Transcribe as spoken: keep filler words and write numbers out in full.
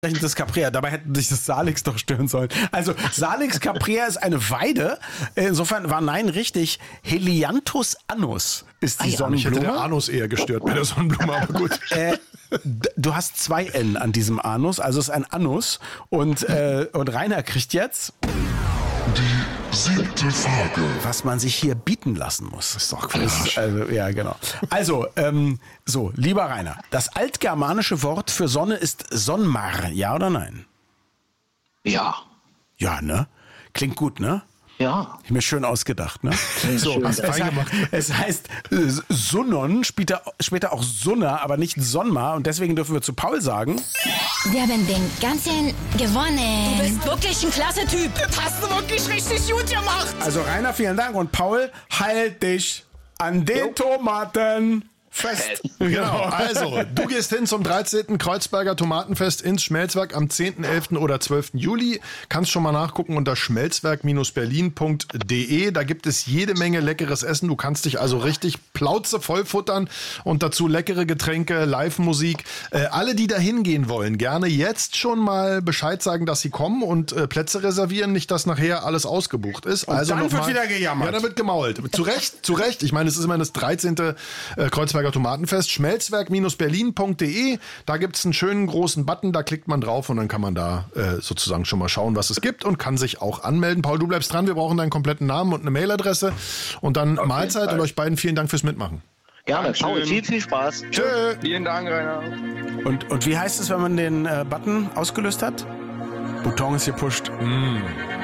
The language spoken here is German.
Das Caprea, dabei hätten sich das Salix doch stören sollen. Also Salix Caprea ist eine Weide. Insofern war nein richtig. Helianthus annus ist die ah, ja, Sonnenblume. Ich hätte der Anus eher gestört bei der Sonnenblume, aber gut. Äh, du hast zwei N an diesem Anus, also es ist ein Annus. Und, äh, und Rainer kriegt jetzt die siebte Frage. Was man sich hier bieten lassen muss. Das ist doch Quatsch. Also, ja, genau. Also, ähm, so, lieber Rainer, das altgermanische Wort für Sonne ist Sonmar, ja oder nein? Ja. Ja, ne? Klingt gut, ne? Ja. Ich mir schön ausgedacht, ne? So, schön. es, es, heißt, es heißt äh, Sunnon, später, später auch Sunna, aber nicht Sonmar. Und deswegen dürfen wir zu Paul sagen: Wir haben den ganzen gewonnen. Du bist wirklich ein klasse Typ. Das hast du wirklich richtig gut gemacht. Also Rainer, vielen Dank. Und Paul, halt dich an den jo. Tomaten fest. Genau, also du gehst hin zum dreizehnten Kreuzberger Tomatenfest ins Schmelzwerk am zehnten, elften oder zwölften Juli. Kannst schon mal nachgucken unter schmelzwerk Berlin punkt de. Da gibt es jede Menge leckeres Essen. Du kannst dich also richtig plauze voll futtern und dazu leckere Getränke, Live-Musik. Äh, alle, die da hingehen wollen, gerne jetzt schon mal Bescheid sagen, dass sie kommen und äh, Plätze reservieren, nicht, dass nachher alles ausgebucht ist. Und also dann noch wird mal, wieder gejammert. Ja, dann wird gemault. Zu Recht, zu Recht. Ich meine, es ist immer das dreizehnte Äh, Kreuzberger Tomatenfest. schmelzwerk Berlin punkt de. Da gibt es einen schönen großen Button, da klickt man drauf und dann kann man da äh, sozusagen schon mal schauen, was es gibt und kann sich auch anmelden. Paul, du bleibst dran, wir brauchen deinen kompletten Namen und eine Mailadresse. Und dann okay, Mahlzeit Fall. Und euch beiden vielen Dank fürs Mitmachen. Gerne, Paul, viel, viel Spaß. Tschö. Vielen Dank, Rainer. Und, und wie heißt es, wenn man den äh, Button ausgelöst hat? Bouton ist gepusht. Mm.